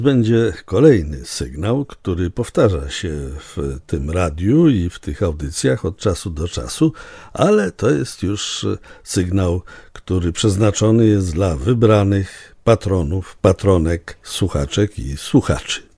Będzie kolejny sygnał, który powtarza się w tym radiu i w tych audycjach od czasu do czasu, ale to jest już sygnał, który przeznaczony jest dla wybranych patronów, patronek, słuchaczek i słuchaczy.